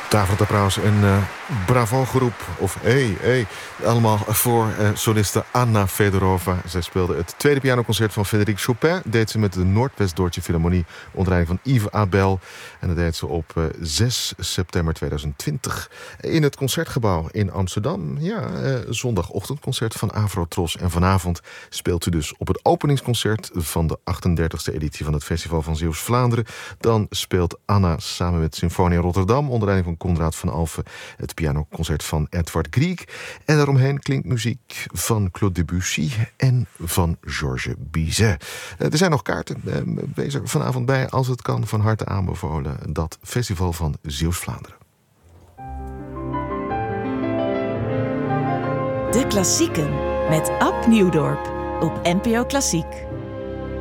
Daverend applaus en bravo-groep. Of allemaal voor soliste Anna Fedorova. Zij speelde het tweede pianoconcert van Frédéric Chopin. Deed ze met de Noordwest-Duitse Philharmonie onder leiding van Yves Abel. En dat deed ze op 6 september 2020 in het Concertgebouw in Amsterdam. Ja, zondagochtendconcert van Afro-Tros. En vanavond speelt u dus op het openingsconcert van de 38e editie van het Festival van Zeeuws-Vlaanderen. Dan speelt Anna samen met Symfonia Rotterdam onder leiding van Konrad van Alphen het pianoconcert van Edvard Grieg. En daaromheen klinkt muziek van Claude Debussy en van Georges Bizet. Er zijn nog kaarten. Wees er vanavond bij als het kan. Van harte aanbevolen. Dat Festival van Zeeuws-Vlaanderen. De Klassieken met Ab Nieuwdorp op NPO Klassiek.